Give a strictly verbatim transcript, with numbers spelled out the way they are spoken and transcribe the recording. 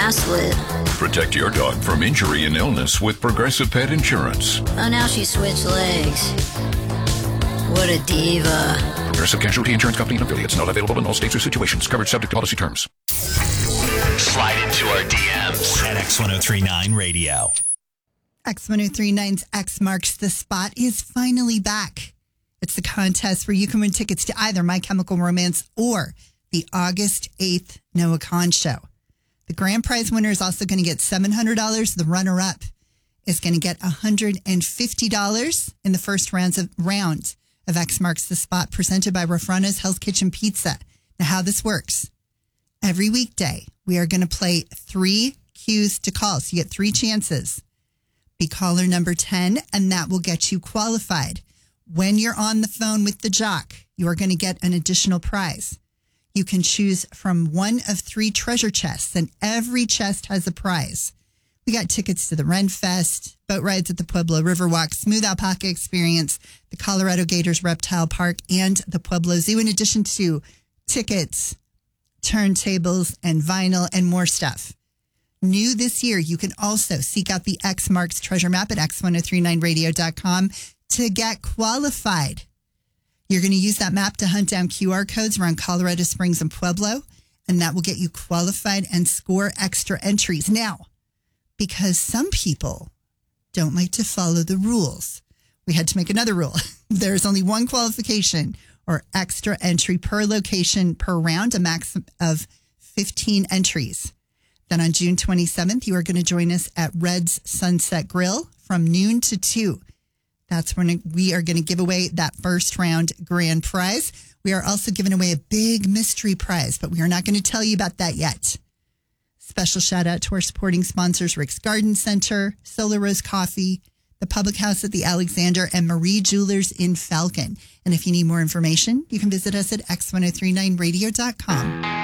gaslit. Protect your dog from injury and illness with Progressive Pet Insurance. Oh, now she switched legs. What a diva. Progressive Casualty Insurance Company and affiliates. Not available in all states or situations. Coverage subject to policy terms. Slide into our D Ms at X ten thirty-nine Radio. X ten thirty-nine's X Marks the Spot is finally back. It's the contest where you can win tickets to either My Chemical Romance or the August eighth Noah Kahan Show. The grand prize winner is also going to get seven hundred dollars. The runner-up is going to get one hundred fifty dollars in the first rounds of, round of X Marks the Spot presented by Rafrano's Hell's Kitchen Pizza. Now, how this works. Every weekday, we are going to play three cues to call. So you get three chances. Be caller number ten, and that will get you qualified. When you're on the phone with the jock, you are going to get an additional prize. You can choose from one of three treasure chests, and every chest has a prize. We got tickets to the Ren Fest, boat rides at the Pueblo Riverwalk, Smooth Alpaca Experience, the Colorado Gators Reptile Park, and the Pueblo Zoo, in addition to tickets, turntables, and vinyl, and more stuff. New this year, you can also seek out the X Marks treasure map at x ten thirty-nine radio dot com to get qualified. You're going to use that map to hunt down Q R codes around Colorado Springs and Pueblo, and that will get you qualified and score extra entries. Now, because some people don't like to follow the rules, we had to make another rule. There's only one qualification or extra entry per location per round, a max of fifteen entries. Then on June twenty-seventh, you are going to join us at Red's Sunset Grill from noon to two. That's when we are going to give away that first round grand prize. We are also giving away a big mystery prize, but we are not going to tell you about that yet. Special shout out to our supporting sponsors, Rick's Garden Center, Solar Rose Coffee, the Public House at the Alexander, and Marie Jewelers in Falcon. And if you need more information, you can visit us at x ten thirty-nine radio dot com.